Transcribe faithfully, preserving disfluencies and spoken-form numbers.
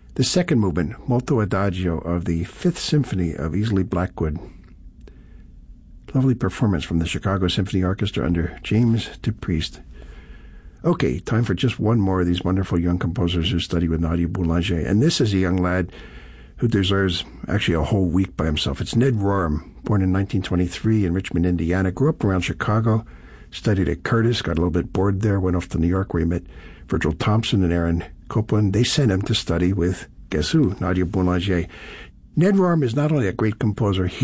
The second movement, Molto Adagio of the Fifth Symphony of Easley Blackwood. Lovely performance from the Chicago Symphony Orchestra under James DePriest. Okay, time for just one more of these wonderful young composers who study with Nadia Boulanger. And this is a young lad who deserves actually a whole week by himself. It's Ned Rorem, born in nineteen twenty-three in Richmond, Indiana. Grew up around Chicago, studied at Curtis, got a little bit bored there, went off to New York where he met Virgil Thompson and Aaron Copland. They sent him to study with, guess who, Nadia Boulanger. Ned Rorem is not only a great composer, he